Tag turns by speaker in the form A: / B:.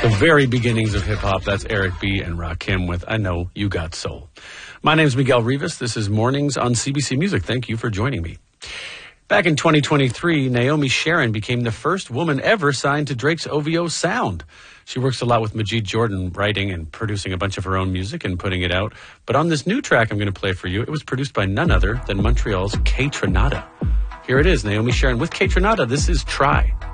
A: The very beginnings of hip-hop. That's Eric B. and Rakim with I Know You Got Soul. My name is Miguel Rivas. This is Mornings on CBC Music. Thank you for joining me. Back in 2023, Naomi Sharon became the first woman ever signed to Drake's OVO Sound. She works a lot with Majid Jordan, writing and producing a bunch of her own music and putting it out. But on this new track I'm going to play for you, it was produced by none other than Montreal's Kaytranada. Here it is, Naomi Sharon with Kaytranada. This is Try.